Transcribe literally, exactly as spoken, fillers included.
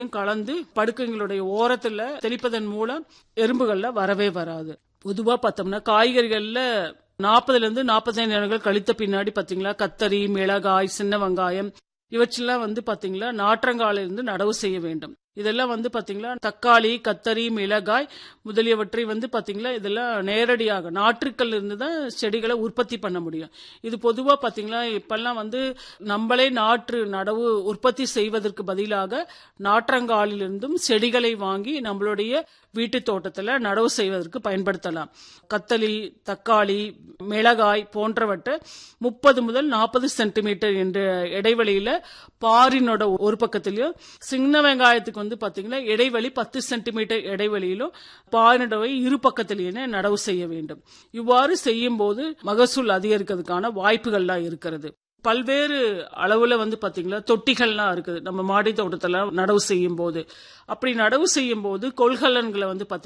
கலந்து படுக்கைங்களுடைய ஓரத்துல தெளிப்பதன் மூலம் எறும்புகள்ல வரவே வராது. பொதுவா பார்த்தோம்னா காய்கறிகள்ல நாற்பதுல இருந்து நாற்பத்தைந்து நாட்கள் கழித்த பின்னாடி பாத்தீங்களா கத்தரி, மிளகாய், சின்ன வெங்காயம் இவற்றெல்லாம் வந்து பாத்தீங்களா நாற்றங்காலில் இருந்து நடவு செய்ய வேண்டும். இதெல்லாம் வந்து பாத்தீங்களா தக்காளி, கத்தரி, மிளகாய் முதலியவற்றை வந்து பாத்தீங்களா இதெல்லாம் நேரடியாக நாற்றுக்கள் இருந்து தான் செடிகளை உற்பத்தி பண்ண முடியும். இது பொதுவா பாத்தீங்களா இப்பெல்லாம் வந்து நம்மளே நாற்று நடவு உற்பத்தி செய்வதற்கு பதிலாக நாற்றங்காலிலிருந்தும் செடிகளை வாங்கி நம்மளுடைய வீட்டு தோட்டத்துல நடவு செய்வதற்கு பயன்படுத்தலாம். கத்தரி, தக்காளி, மிளகாய் போன்றவற்றை முப்பது முதல் நாற்பது சென்டிமீட்டர் என்ற இடைவெளியில பாரினோட ஒரு பக்கத்திலயும், சின்ன வெங்காயத்துக்கு வந்து பாத்தீங்கன்னா இடைவெளி பத்து சென்டிமீட்டர் இடைவெளியிலும் பாரினோட இரு பக்கத்திலேயே நடவு செய்ய வேண்டும். இவ்வாறு செய்யும் போது மகசூல் அதிகரிக்கிறதுக்கான வாய்ப்புகள்லாம் இருக்கிறது. பல்வேறு அளவுல வந்து பாத்தீங்களா தொட்டிகள்லாம் இருக்குது நம்ம மாடி தோட்டத்துல நடவு செய்யும் போது. அப்படி நடவு செய்யும் போது கொள்கலன்களை வந்து பாத்தீங்கன்னா